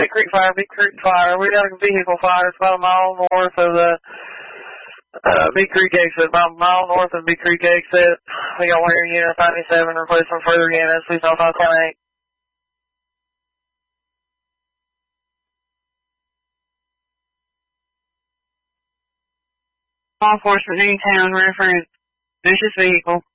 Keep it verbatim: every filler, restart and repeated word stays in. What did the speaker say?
Big Creek Fire, Big Creek Fire. We got a vehicle fire. It's about a mile north of the uh, Big Creek exit. About a mile north of the Big Creek exit. We got one unit of ninety-seven. Request some further units. Please know five one eight. Law enforcement, Newtown, reference vicious vehicle.